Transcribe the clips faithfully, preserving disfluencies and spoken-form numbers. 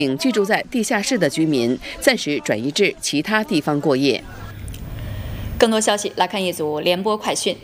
并居住在地下室的居民暂时转移至其他地方过夜。 更多消息来看一组联播快讯。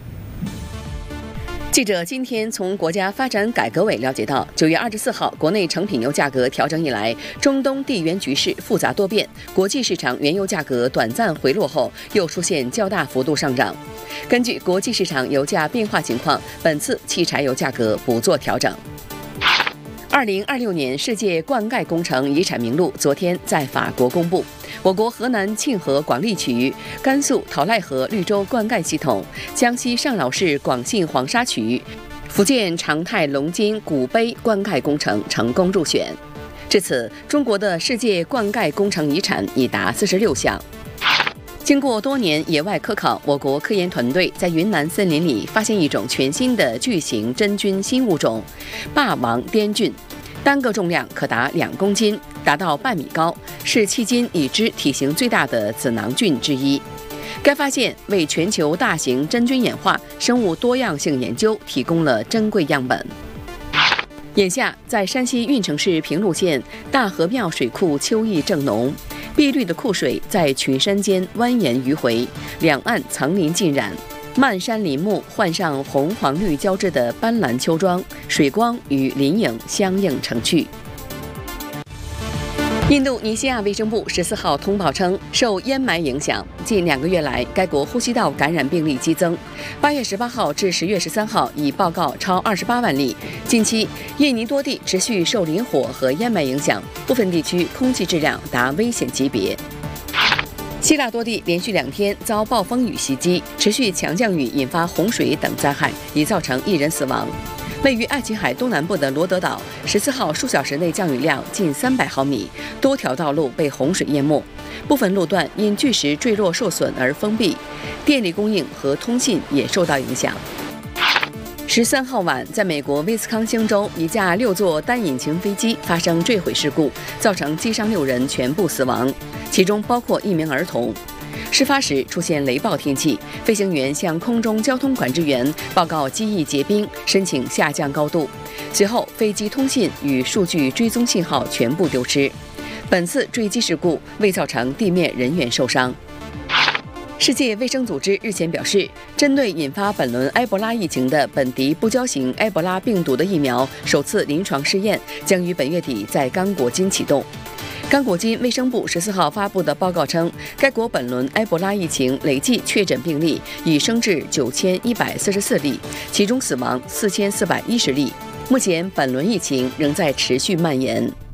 记者今天从国家发展改革委了解到，九月二十四号，国内成品油价格调整以来，中东地缘局势复杂多变，国际市场原油价格短暂回落后，又出现较大幅度上涨。根据国际市场油价变化情况，本次汽柴油价格不做调整。二零二六年世界灌溉工程遗产名录昨天在法国公布，我国河南沁河广利渠、甘肃陶赖河绿洲灌溉系统、江西上饶市广信黄沙渠、福建长泰龙津古碑灌溉工程成功入选。至此，中国的世界灌溉工程遗产已达四十六项。经过多年野外科考，我国科研团队在云南森林里发现一种全新的巨型真菌新物种——霸王滇菌，单个重量可达两公斤，达到半米高，是迄今已知体型最大的子囊菌之一。该发现为全球大型真菌演化、生物多样性研究提供了珍贵样本。眼下，在山西运城市平陆县大河庙水库秋意正浓，碧绿的库水在群山间蜿蜒迂回，两岸层林尽染，漫山林木换上红黄绿交织的斑斓秋装，水光与林影相映成趣。印度尼西亚卫生部十四号通报称，受烟霾影响，近两个月来，该国呼吸道感染病例激增。八月十八号至十月十三号已报告超二十八万例。近期，印尼多地持续受林火和烟霾影响，部分地区空气质量达危险级别。希腊多地连续两天遭暴风雨袭击，持续强降雨引发洪水等灾害，已造成一人死亡。位于爱琴海东南部的罗德岛，十四号数小时内降雨量近三百毫米，多条道路被洪水淹没，部分路段因巨石坠落受损而封闭，电力供应和通信也受到影响。十三号晚，在美国威斯康星州，一架六座单引擎飞机发生坠毁事故，造成机上六人全部死亡，其中包括一名儿童。事发时出现雷暴天气，飞行员向空中交通管制员报告机翼结冰，申请下降高度。随后，飞机通信与数据追踪信号全部丢失。本次坠机事故未造成地面人员受伤。世界卫生组织日前表示，针对引发本轮埃博拉疫情的本地不胶型埃博拉病毒的疫苗首次临床试验将于本月底在刚果金启动。刚果金卫生部十四号发布的报告称，该国本轮埃博拉疫情累计确诊病例已升至九千一百四十四例，其中死亡四千四百一十例。目前，本轮疫情仍在持续蔓延。